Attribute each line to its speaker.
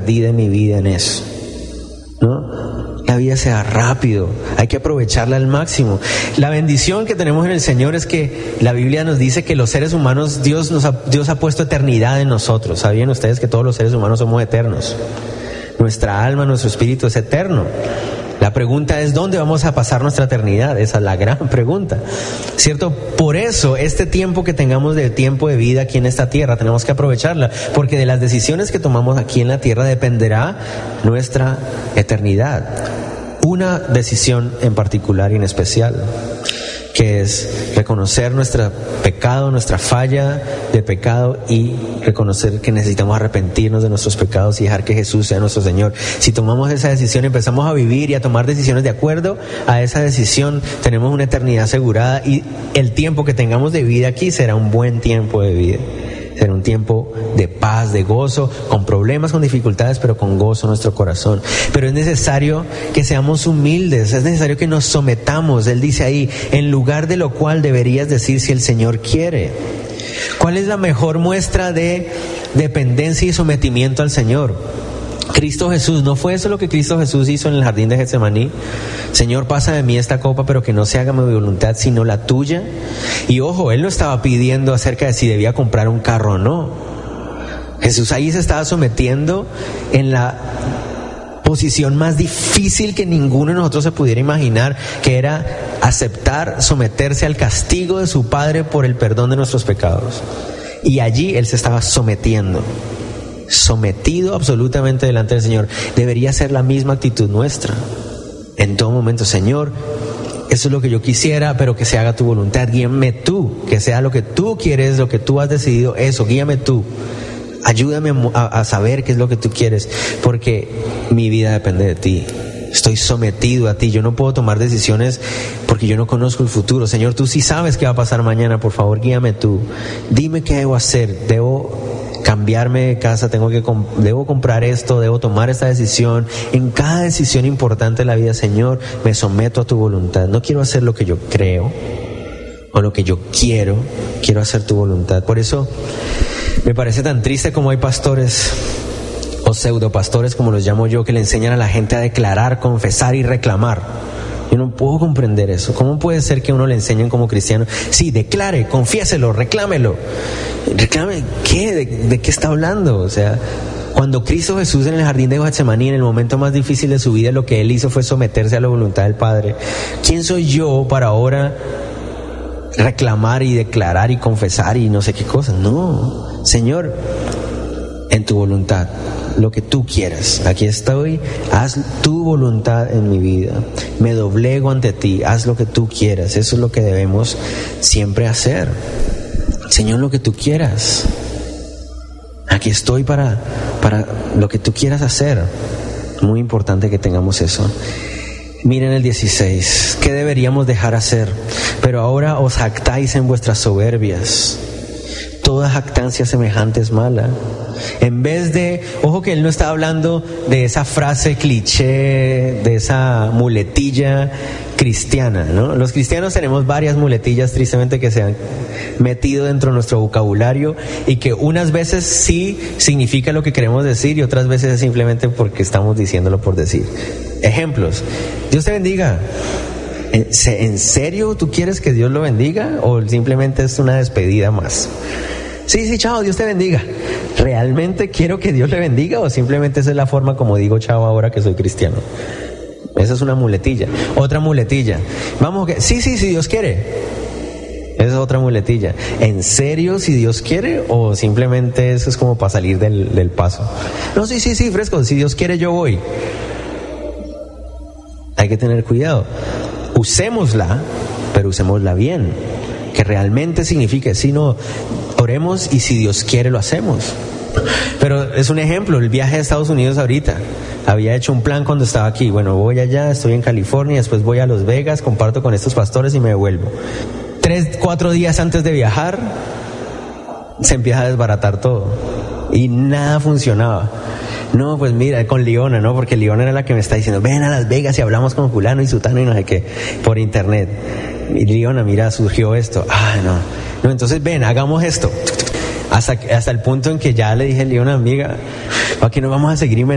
Speaker 1: perdida en mi vida en eso, ¿no? La vida se da rápido, hay que aprovecharla al máximo. La bendición que tenemos en el Señor es que la Biblia nos dice que los seres humanos, Dios ha puesto eternidad en nosotros. ¿Sabían ustedes que todos los seres humanos somos eternos? Nuestra alma, nuestro espíritu es eterno. La pregunta es, ¿dónde vamos a pasar nuestra eternidad? Esa es la gran pregunta, ¿cierto? Por eso, este tiempo que tengamos de tiempo de vida aquí en esta tierra, tenemos que aprovecharla, porque de las decisiones que tomamos aquí en la tierra dependerá nuestra eternidad. Una decisión en particular y en especial, que es reconocer nuestro pecado, nuestra falla de pecado, y reconocer que necesitamos arrepentirnos de nuestros pecados y dejar que Jesús sea nuestro Señor. Si tomamos esa decisión, empezamos a vivir y a tomar decisiones de acuerdo a esa decisión, tenemos una eternidad asegurada, y el tiempo que tengamos de vida aquí será un buen tiempo de vida. Será un tiempo de paz, de gozo, con problemas, con dificultades, pero con gozo en nuestro corazón. Pero es necesario que seamos humildes, es necesario que nos sometamos. Él dice ahí, en lugar de lo cual deberías decir si el Señor quiere. ¿Cuál es la mejor muestra de dependencia y sometimiento al Señor? Cristo Jesús. ¿No fue eso lo que Cristo Jesús hizo en el jardín de Getsemaní? Señor, pasa de mí esta copa, pero que no se haga mi voluntad sino la tuya. Y ojo, Él no estaba pidiendo acerca de si debía comprar un carro o no. Jesús ahí se estaba sometiendo en la posición más difícil que ninguno de nosotros se pudiera imaginar, que era aceptar, someterse al castigo de su Padre por el perdón de nuestros pecados. Y allí Él se estaba sometiendo absolutamente delante del Señor. Debería ser la misma actitud nuestra en todo momento. Señor, eso es lo que yo quisiera, pero que se haga tu voluntad. Guíame tú, que sea lo que tú quieres, lo que tú has decidido, eso, guíame tú. Ayúdame a saber qué es lo que tú quieres, porque mi vida depende de ti. Estoy sometido a ti. Yo no puedo tomar decisiones porque yo no conozco el futuro. Señor, tú sí sabes qué va a pasar mañana. Por favor, guíame tú. Dime qué debo hacer. Debo cambiarme de casa, debo comprar esto, debo tomar esta decisión. En cada decisión importante de la vida, Señor, me someto a tu voluntad. No quiero hacer lo que yo creo o lo que yo quiero hacer tu voluntad. Por eso me parece tan triste como hay pastores o pseudopastores, como los llamo yo, que le enseñan a la gente a declarar, confesar y reclamar. Yo no puedo comprender eso. ¿Cómo puede ser que uno le enseñen como cristiano? Sí, declare, confiéselo, reclámelo. ¿Reclame qué? ¿De qué está hablando? O sea, cuando Cristo Jesús en el jardín de Getsemaní, en el momento más difícil de su vida, lo que Él hizo fue someterse a la voluntad del Padre. ¿Quién soy yo para ahora reclamar y declarar y confesar y no sé qué cosas? No, Señor, en tu voluntad, lo que tú quieras. Aquí estoy, haz tu voluntad en mi vida. Me doblego ante ti, haz lo que tú quieras. Eso es lo que debemos siempre hacer. Señor, lo que tú quieras. Aquí estoy para lo que tú quieras hacer. Muy importante que tengamos eso. Miren el 16. ¿Qué deberíamos dejar hacer? Pero ahora os jactáis en vuestras soberbias. Toda jactancia semejante es mala. En vez de, ojo que él no está hablando de esa frase cliché, de esa muletilla cristiana, ¿no? Los cristianos tenemos varias muletillas, tristemente, que se han metido dentro de nuestro vocabulario y que unas veces sí significa lo que queremos decir y otras veces es simplemente porque estamos diciéndolo por decir. Ejemplos. Dios te bendiga. ¿En serio tú quieres que Dios lo bendiga o simplemente es una despedida más? Sí, chao, Dios te bendiga. ¿Realmente quiero que Dios le bendiga o simplemente esa es la forma como digo chao ahora que soy cristiano? Esa es una muletilla. Otra muletilla. Vamos, sí, si Dios quiere. Esa es otra muletilla. ¿En serio si Dios quiere o simplemente eso es como para salir del paso? No, sí, fresco, si Dios quiere yo voy. Hay que tener cuidado. Usémosla, pero usémosla bien, que realmente signifique, si no, oremos y si Dios quiere lo hacemos. Pero es un ejemplo, el viaje a Estados Unidos ahorita, había hecho un plan cuando estaba aquí, bueno, voy allá, estoy en California, después voy a Las Vegas, comparto con estos pastores y me devuelvo. 3-4 días antes de viajar, se empieza a desbaratar todo y nada funcionaba. No, pues mira, con Leona, ¿no? Porque Leona era la que me está diciendo, ven a Las Vegas y hablamos con fulano y sutano y no sé qué, por internet. Y Leona, mira, surgió esto. No, entonces ven, hagamos esto. Hasta el punto en que ya le dije a Leona, amiga, aquí nos vamos a seguir